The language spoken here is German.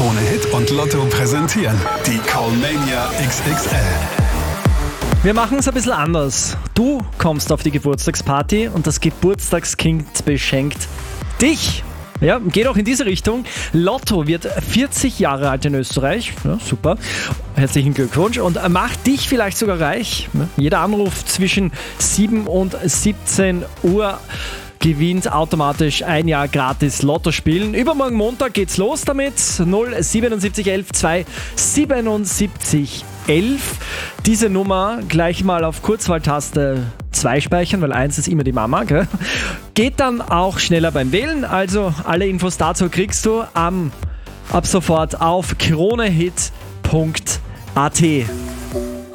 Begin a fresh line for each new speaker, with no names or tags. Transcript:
Krone Hit und Lotto präsentieren die Callmania XXL.
Wir machen es ein bisschen anders. Du kommst auf die Geburtstagsparty und das Geburtstagskind beschenkt dich. Ja, geht auch in diese Richtung. Lotto wird 40 Jahre alt in Österreich. Ja, super. Herzlichen Glückwunsch und macht dich vielleicht sogar reich. Jeder Anruf zwischen 7 und 17 Uhr gewinnt automatisch ein Jahr gratis Lotto spielen. Übermorgen Montag geht's los damit. 07711 27711. Diese Nummer gleich mal auf Kurzwahltaste 2 speichern, weil 1 ist immer die Mama. Gell? Geht dann auch schneller beim Wählen. Also alle Infos dazu kriegst du ab sofort auf kronehit.at.